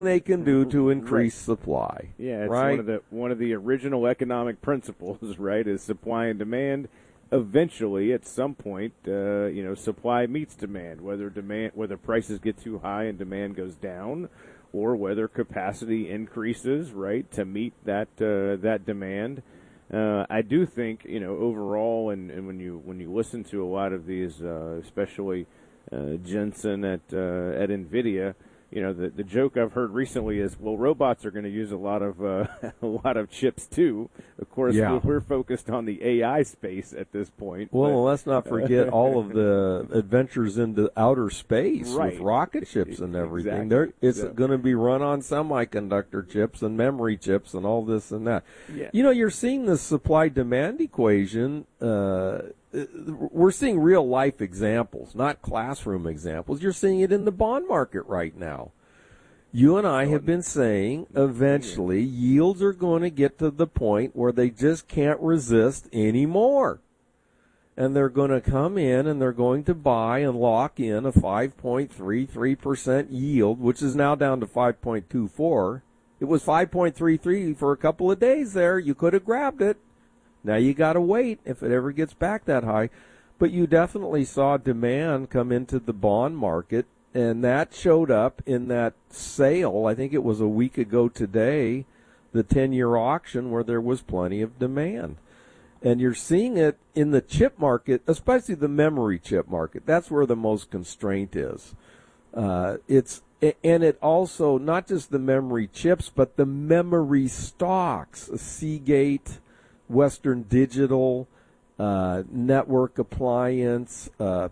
they can do to increase supply. Yeah, it's right? one of the original economic principles, right, is supply and demand. Eventually, at some point, supply meets demand, whether prices get too high and demand goes down, or whether capacity increases, right, to meet that demand. I do think, overall, and when you listen to a lot of these, especially Jensen at NVIDIA, the joke I've heard recently is, well, robots are going to use a lot of chips too. Of course, we're focused on the AI space at this point. Well, let's not forget all of the adventures into outer space with rocket ships and everything. Exactly. It's going to be run on semiconductor chips and memory chips and all this and that. Yeah. You're seeing this supply-demand equation. We're seeing real-life examples, not classroom examples. You're seeing it in the bond market right now. You and I have been saying eventually yields are going to get to the point where they just can't resist anymore. And they're going to come in and they're going to buy and lock in a 5.33% yield, which is now down to 5.24. It was 5.33 for a couple of days there. You could have grabbed it. Now you got to wait if it ever gets back that high. But you definitely saw demand come into the bond market, and that showed up in that sale. I think it was a week ago today, the 10-year auction, where there was plenty of demand. And you're seeing it in the chip market, especially the memory chip market. That's where the most constraint is. And it also, not just the memory chips, but the memory stocks, Seagate, Western Digital, Network Appliance,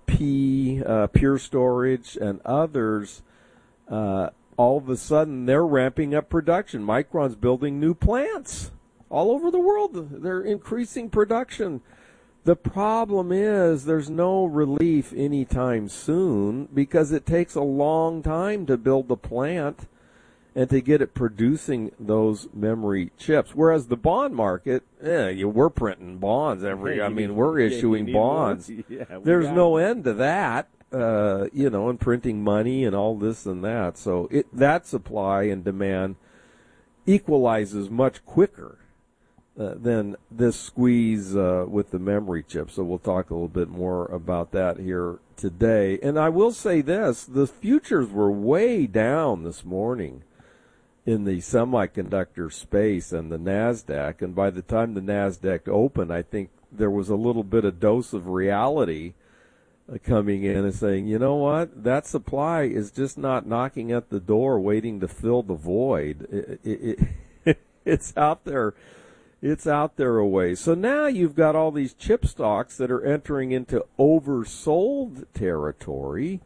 Pure Storage, and others, all of a sudden they're ramping up production. Micron's building new plants all over the world. They're increasing production. The problem is there's no relief anytime soon because it takes a long time to build the plant and to get it producing those memory chips. Whereas the bond market, we're printing bonds we're issuing bonds. There's no end to that, and printing money and all this and that. So that supply and demand equalizes much quicker than this squeeze with the memory chips. So we'll talk a little bit more about that here today. And I will say this, the futures were way down this morning in the semiconductor space and the NASDAQ, and by the time the NASDAQ opened, I think there was a little bit of dose of reality coming in and saying, you know what, that supply is just not knocking at the door waiting to fill the void. It's out there. It's out there a ways. So now you've got all these chip stocks that are entering into oversold territory.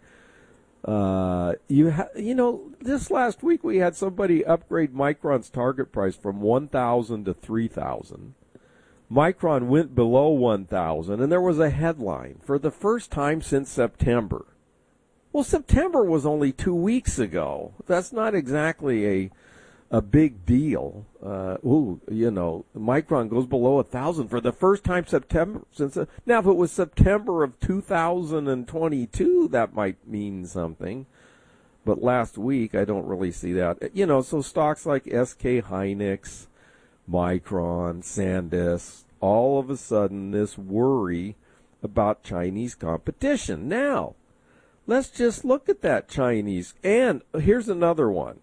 This last week we had somebody upgrade Micron's target price from 1,000 to 3,000. Micron went below 1,000, and there was a headline for the first time since September. Well, September was only 2 weeks ago. That's not exactly a big deal. Micron goes below 1,000 for the first time September since. Now, if it was September of 2022, that might mean something. But last week, I don't really see that. So stocks like SK Hynix, Micron, SanDisk, all of a sudden this worry about Chinese competition. Now, let's just look at that Chinese. And here's another one.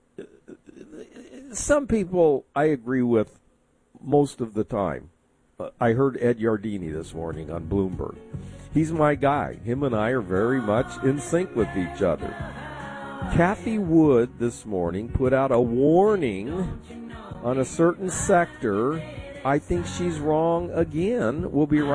Some people I agree with most of the time. I heard Ed Yardini this morning on Bloomberg. He's my guy. Him and I are very much in sync with each other. Kathy Wood this morning put out a warning on a certain sector. I think she's wrong again. We'll be right